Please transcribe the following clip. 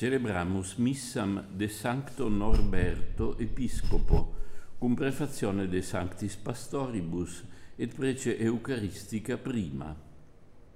Celebramus missam de Sancto Norberto Episcopo, cum prefazione de Sanctis Pastoribus et prece Eucharistica prima.